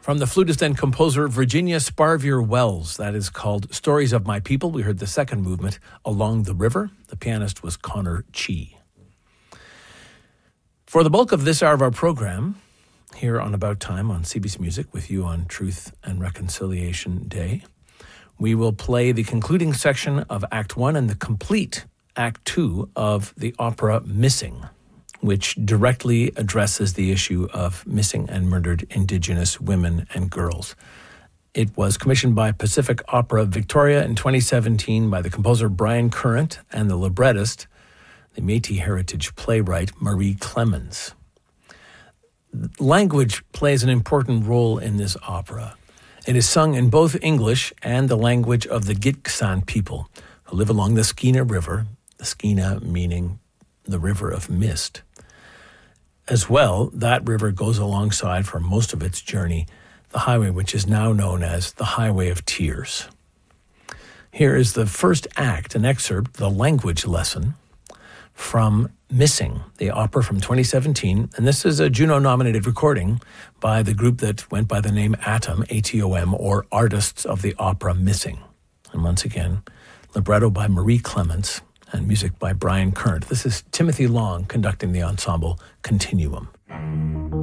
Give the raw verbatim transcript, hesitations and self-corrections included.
From the flutist and composer Virginia Sparvier Wells. That is called Stories of My People. We heard the second movement, Along the River. The pianist was Connor Chee. For the bulk of this hour of our program, here on About Time on C B C Music with you on Truth and Reconciliation Day, we will play the concluding section of Act One and the complete Act Two of the opera Missing, which directly addresses the issue of missing and murdered Indigenous women and girls. It was commissioned by Pacific Opera Victoria in twenty seventeen by the composer Brian Current and the librettist, the Métis heritage playwright Marie Clemens. Language plays an important role in this opera. It is sung in both English and the language of the Gitxsan people who live along the Skeena River, the Skeena meaning the river of mist. As well, that river goes alongside for most of its journey the highway which is now known as the Highway of Tears. Here is the first act, an excerpt, the language lesson from Missing, the opera from twenty seventeen. And this is a Juno-nominated recording by the group that went by the name Atom, A T O M, or Artists of the Opera Missing. And once again, libretto by Marie Clemens and music by Brian Current. This is Timothy Long conducting the ensemble Continuum.